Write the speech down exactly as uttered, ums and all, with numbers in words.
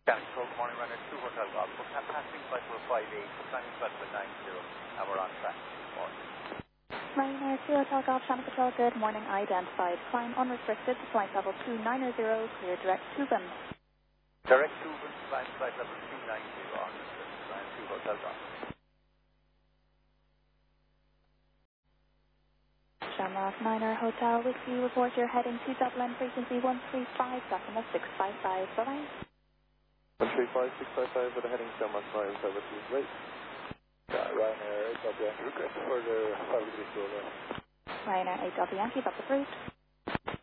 Control, good morning, runner two Hotel Golf. We're passing flight for five eight, climbing flight for nine zero, and we're on track. Morning. Ryanair two Hotel Golf, Channel Control, good morning, identified. Climb unrestricted to flight level two nine zero, clear direct Tubin. Direct Tubin, climb flight level two nine zero, on climb two Hotel Golf. Shamrock Niner Hotel, Whiskey, report your heading to Dublin, frequency one three five, decimal six five five, bye-bye. one three five, six five five with a heading Shamrock Niner, seven two, wait. Yeah, Ryanair eight Yankee, request for the five degree solar. Ryanair eight Yankee, that's approved.